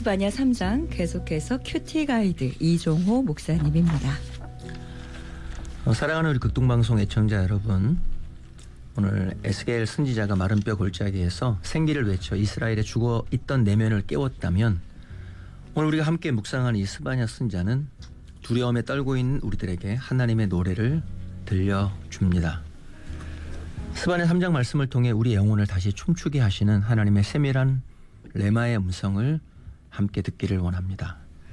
스바냐 3장 계속해서 큐티 가이드 이종호 목사님입니다. 사랑하는 우리 극동방송 애청자 여러분, 오늘 에스겔 선지자가 마른 뼈 골짜기에서 생기를 외쳐 이스라엘에 죽어 있던 내면을 깨웠다면, 오늘 우리가 함께 묵상하는 이 스바냐 선지자는 두려움에 떨고 있는 우리들에게 하나님의 노래를 들려줍니다. 스바냐 3장 말씀을 통해 우리 영혼을 다시 춤추게 하시는 하나님의 세밀한 레마의 음성을 함께 듣기를 원합니다.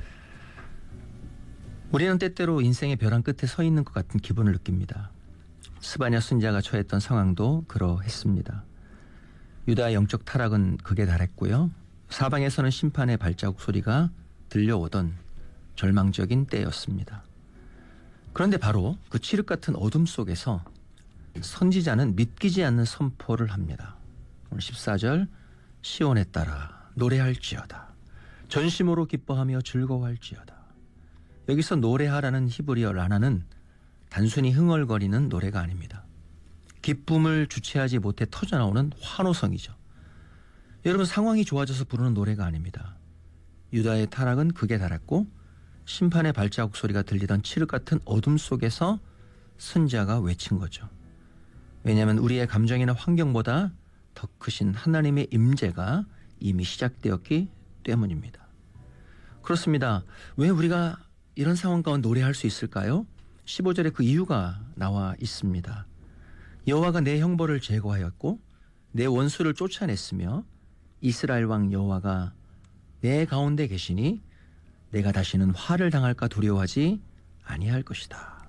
우리는 때때로 인생의 벼랑 끝에 서 있는 것 같은 기분을 느낍니다. 스바냐 선지자가 처했던 상황도 그러했습니다. 유다의 영적 타락은 극에 달했고요. 사방에서는 심판의 발자국 소리가 들려오던 절망적인 때였습니다. 그런데 바로 그 칠흑 같은 어둠 속에서 선지자는 믿기지 않는 선포를 합니다. 오늘 14절, 시온에 따라 노래할지어다. 전심으로 기뻐하며 즐거워할지어다. 여기서 노래하라는 히브리어 라나는 단순히 흥얼거리는 노래가 아닙니다. 기쁨을 주체하지 못해 터져나오는 환호성이죠. 여러분, 상황이 좋아져서 부르는 노래가 아닙니다. 유다의 타락은 극에 달했고 심판의 발자국 소리가 들리던 칠흑 같은 어둠 속에서 선지자가 외친 거죠. 왜냐하면 우리의 감정이나 환경보다 더 크신 하나님의 임재가 이미 시작되었기 때문입니다. 그렇습니다. 왜 우리가 이런 상황 가운데 노래할 수 있을까요? 15절에 그 이유가 나와 있습니다. 여호와가 내 형벌을 제거하였고 내 원수를 쫓아냈으며 이스라엘 왕 여호와가 내 가운데 계시니 내가 다시는 화를 당할까 두려워하지 아니할 것이다.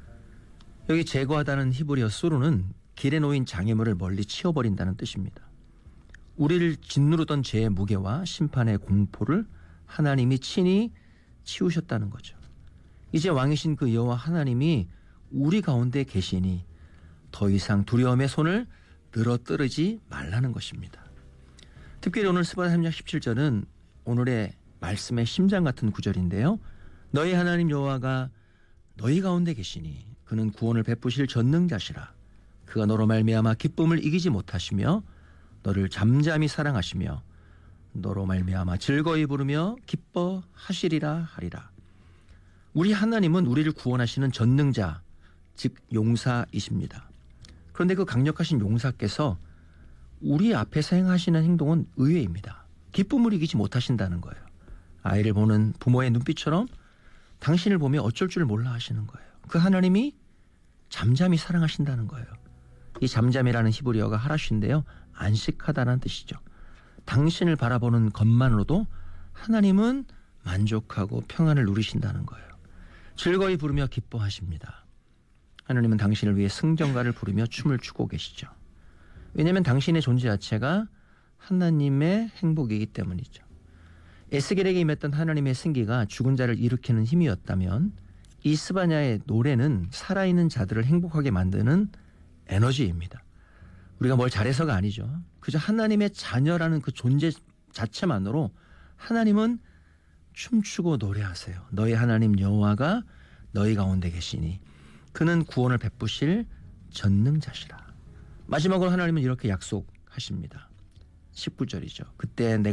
여기 제거하다는 히브리어 수루는 길에 놓인 장애물을 멀리 치워버린다는 뜻입니다. 우리를 짓누르던 죄의 무게와 심판의 공포를 하나님이 친히 치우셨다는 거죠. 이제 왕이신 그 여호와 하나님이 우리 가운데 계시니 더 이상 두려움의 손을 늘어뜨리지 말라는 것입니다. 특별히 오늘 스바냐 3장 17절은 오늘의 말씀의 심장 같은 구절인데요. 너희 하나님 여호와가 너희 가운데 계시니 그는 구원을 베푸실 전능자시라. 그가 너로 말미암아 기쁨을 이기지 못하시며 너를 잠잠히 사랑하시며 너로 말미암아 즐거이 부르며 기뻐하시리라 하리라. 우리 하나님은 우리를 구원하시는 전능자, 즉 용사이십니다. 그런데 그 강력하신 용사께서 우리 앞에서 행하시는 행동은 의외입니다. 기쁨을 이기지 못하신다는 거예요. 아이를 보는 부모의 눈빛처럼 당신을 보며 어쩔 줄 몰라 하시는 거예요. 그 하나님이 잠잠히 사랑하신다는 거예요. 이 잠잠이라는 히브리어가 하라쉬인데요, 안식하다는 뜻이죠. 당신을 바라보는 것만으로도 하나님은 만족하고 평안을 누리신다는 거예요. 즐거이 부르며 기뻐하십니다. 하나님은 당신을 위해 승전가를 부르며 춤을 추고 계시죠. 왜냐하면 당신의 존재 자체가 하나님의 행복이기 때문이죠. 에스겔에게 임했던 하나님의 승기가 죽은 자를 일으키는 힘이었다면 이 스바냐의 노래는 살아있는 자들을 행복하게 만드는 에너지입니다. 우리가 뭘 잘해서가 아니죠. 그저 하나님의 자녀라는 그 존재 자체만으로 하나님은 춤추고 노래하세요. 너희 하나님 여호와가 너희 가운데 계시니 그는 구원을 베푸실 전능자시라. 마지막으로 하나님은 이렇게 약속하십니다. 19절이죠. 그때 내가